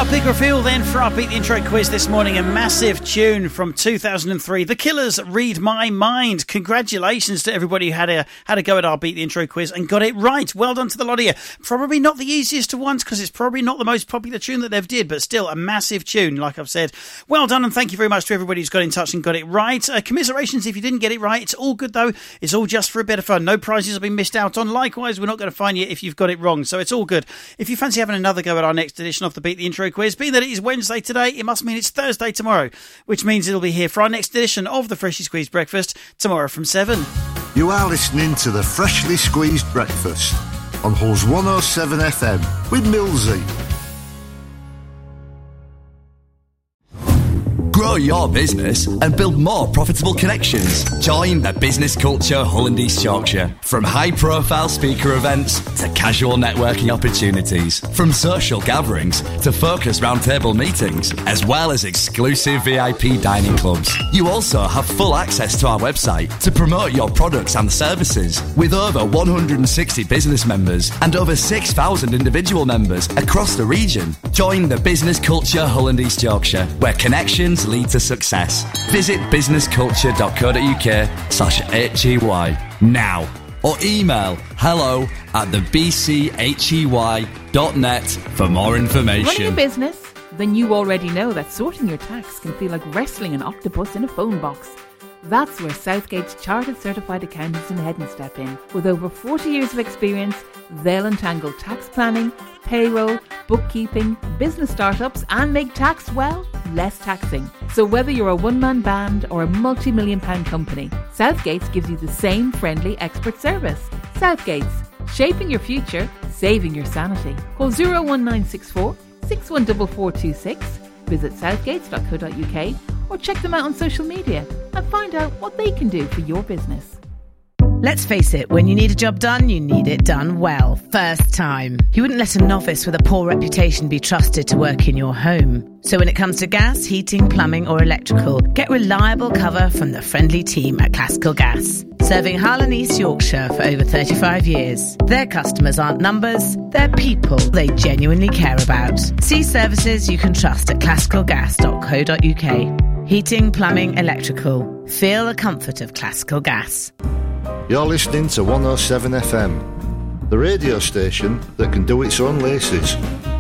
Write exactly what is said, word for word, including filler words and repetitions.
Art Pickerfield then for our Beat the Intro quiz this morning. A massive tune from two thousand three. The Killers, Read My Mind. Congratulations to everybody who had a, had a go at our Beat the Intro quiz and got it right. Well done to the lot of you. Probably not the easiest of ones because it's probably not the most popular tune that they've did, but still a massive tune, like I've said. Well done, and thank you very much to everybody who's got in touch and got it right. Uh, commiserations if you didn't get it right. It's all good though. It's all just for a bit of fun. No prizes have been missed out on. Likewise, we're not going to fine you if you've got it wrong, so it's all good. If you fancy having another go at our next edition of the Beat the Intro quiz, being that it is Wednesday today, it must mean it's Thursday tomorrow, which means it'll be here for our next edition of the Freshly Squeezed Breakfast tomorrow from seven. You are listening to the Freshly Squeezed Breakfast on Hulls one oh seven F M with Millsy. Grow your business and build more profitable connections. Join the business culture Hull and East Yorkshire. From high-profile speaker events to casual networking opportunities, from social gatherings to focused roundtable meetings, as well as exclusive V I P dining clubs. You also have full access to our website to promote your products and services. With over one hundred sixty business members and over six thousand individual members across the region, join the business culture Hull and East Yorkshire, where connections lead to success. Visit businessculture.co.uk slash H-E-Y now or email hello at the b c h e y dot net for more information. Running a business? Then you already know that sorting your tax can feel like wrestling an octopus in a phone box. That's where Southgate's Chartered Certified Accountants in Hedden step in. With over forty years of experience, they'll untangle tax planning, payroll, bookkeeping, business startups and make tax, well, less taxing. So whether you're a one-man band or a multi-million pound company, Southgate's gives you the same friendly expert service. Southgate's, shaping your future, saving your sanity. Call oh one nine six four, six one four four two six, visit southgates dot co dot uk or check them out on social media and find out what they can do for your business. Let's face it, when you need a job done, you need it done well, first time. You wouldn't let a novice with a poor reputation be trusted to work in your home. So when it comes to gas, heating, plumbing or electrical, get reliable cover from the friendly team at Classical Gas. Serving Hull and East Yorkshire for over thirty-five years. Their customers aren't numbers, they're people they genuinely care about. See services you can trust at classical gas dot co dot uk. Heating, plumbing, electrical. Feel the comfort of Classical Gas. You're listening to one oh seven F M, the radio station that can do its own laces.